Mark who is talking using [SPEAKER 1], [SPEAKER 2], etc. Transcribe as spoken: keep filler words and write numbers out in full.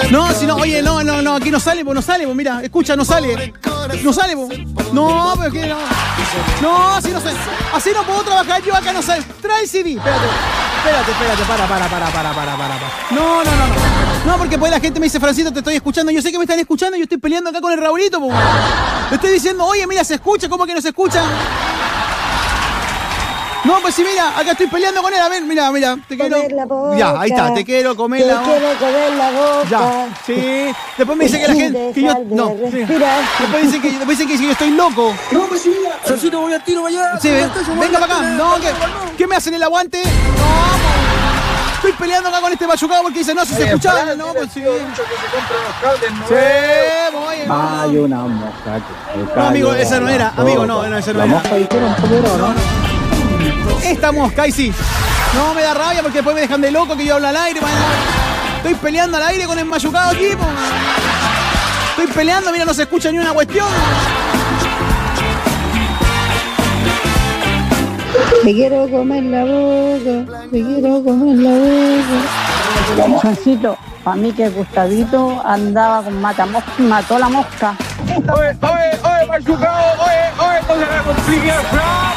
[SPEAKER 1] No, si no, oye, no, no, no, aquí no sale, pues no sale, pues mira, escucha, no sale. No sale, pues. No, pero que no. No, así no sé. Así no puedo trabajar yo acá, no sale. Trae C D. Espérate. Espérate, espérate, para, para, para, para, para, para. No, no, no, no. No, porque pues la gente me dice, Francito, te estoy escuchando. Yo sé que me están escuchando y yo estoy peleando acá con el Raulito, pues. Le estoy diciendo, oye, mira, se escucha, ¿cómo que no se escucha? No, pues sí, mira, acá estoy peleando con él. A ver, mira, mira, te quiero.
[SPEAKER 2] Boca,
[SPEAKER 1] ya, ahí está, te quiero comer
[SPEAKER 2] te
[SPEAKER 1] la boca.
[SPEAKER 2] Te quiero comer la boca.
[SPEAKER 1] Ya, sí. Después me dice que la gente. Que yo, no, sí. Después dicen que, después dicen que yo estoy loco.
[SPEAKER 3] No, pues sí, mira. Francito, voy al tiro, vaya.
[SPEAKER 1] Sí, ven, venga para acá. No, ¿qué, ¿qué me hacen el aguante? No, pues, estoy peleando acá con este machucado porque dice, no, si se escuchaba. No, pues sí. Sí, voy.
[SPEAKER 4] Hay una mosca.
[SPEAKER 1] No, amigo, esa no era. Amigo, no, no, esa no era.
[SPEAKER 4] La mosca dijeron primero, ¿no?
[SPEAKER 1] Esta mosca, ahí sí. No, me da rabia porque después me dejan de loco que yo hablo al aire, man. Estoy peleando al aire con el machucado tipo. Estoy peleando, mira, no se escucha ni una cuestión.
[SPEAKER 2] Me quiero comer la boca, me quiero comer la boca.
[SPEAKER 5] Francito, para mí que Gustavito andaba con matamosca y mató la mosca.
[SPEAKER 3] Oye, oye, oye, machucado, oye, oye, no se la complique,